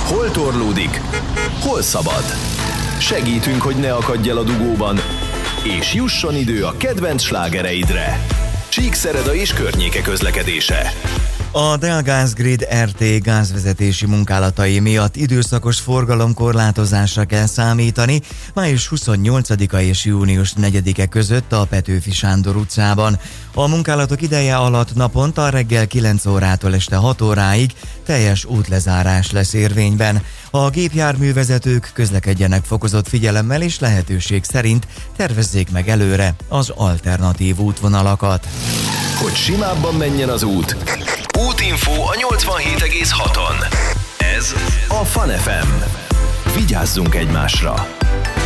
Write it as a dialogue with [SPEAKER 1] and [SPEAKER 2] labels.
[SPEAKER 1] Hol torlódik, hol szabad. Segítünk, hogy ne akadj el a dugóban, és jusson idő a kedvenc slágereidre. Csíkszereda és környéke közlekedése.
[SPEAKER 2] A Delgáz Grid RT gázvezetési munkálatai miatt időszakos forgalomkorlátozásra kell számítani május 28-a és június 4-e között a Petőfi Sándor utcában. A munkálatok ideje alatt naponta reggel 9 órától este 6 óráig teljes útlezárás lesz érvényben. A gépjárművezetők közlekedjenek fokozott figyelemmel és lehetőség szerint tervezzék meg előre az alternatív útvonalakat.
[SPEAKER 1] Hogy simábban menjen az út. Útinfó a 87,6-on. Ez a Fun FM. Vigyázzunk egymásra!